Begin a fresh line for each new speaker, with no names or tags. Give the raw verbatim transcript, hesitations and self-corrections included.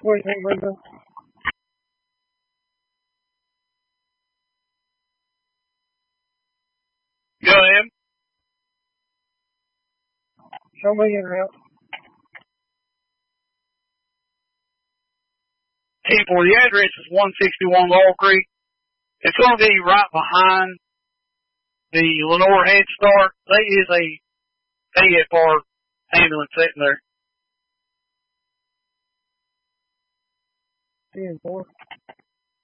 Wait, wait, wait, wait.
Go ahead.
Show me your route.
People, the address is one sixty-one Laurel Creek. It's going to be right behind the Lenore Head Start. There is a A F R ambulance sitting there.
Ten four.